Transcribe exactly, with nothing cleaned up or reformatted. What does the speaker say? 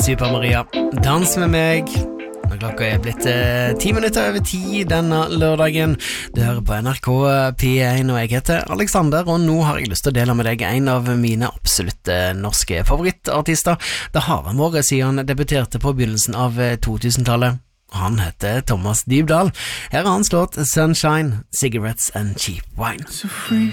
Super Maria, dans med meg. Klokka er blitt eh, ti minutter over ti denne lørdagen. Du hører på N R K P én, og jeg heter Alexander, og nå har jeg lyst til å dele med deg en av mine absolutte norske favorittartister. Det har han vært siden han debuterte på begynnelsen av to-tusentallet. Han heter Thomas Dybdahl. Her har han slått Sunshine, Cigarettes and Cheap Wine. So free